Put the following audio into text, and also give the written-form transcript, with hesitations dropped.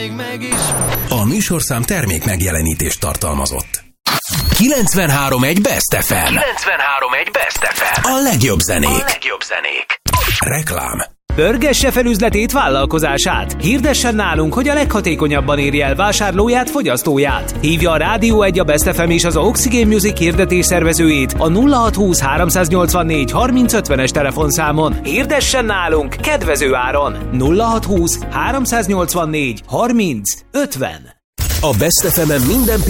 még meg is. A műsorszám termék megjelenítést tartalmazott. 93.1 Best FM. 93.1 Best FM. A legjobb zenék. Reklám. Pörgesse fel üzletét, vállalkozását. Hirdessen nálunk, hogy a leghatékonyabban érje el vásárlóját, fogyasztóját. Hívja a Rádió 1, a Best FM és az Oxygen Music hirdetés szervezőjét a 0620 384 3050-es telefonszámon. Hirdessen nálunk kedvező áron. 0620 384 3050. A Best FM-en minden